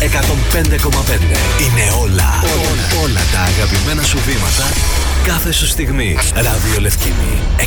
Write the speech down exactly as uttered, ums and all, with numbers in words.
εκατόν πέντε κόμμα πέντε. Είναι όλα, όλα, όλα τα αγαπημένα σου βήματα κάθε σου στιγμή. Ράδιο Λευκίνη.